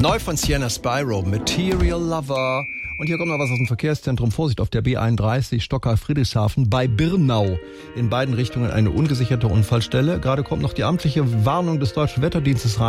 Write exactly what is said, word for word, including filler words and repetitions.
Neu von Sienna Spyro, Material Lover. Und hier kommt noch was aus dem Verkehrszentrum. Vorsicht auf der B einunddreißig, Stocka-Friedrichshafen bei Birnau. In beiden Richtungen eine ungesicherte Unfallstelle. Gerade kommt noch die amtliche Warnung des Deutschen Wetterdienstes rein.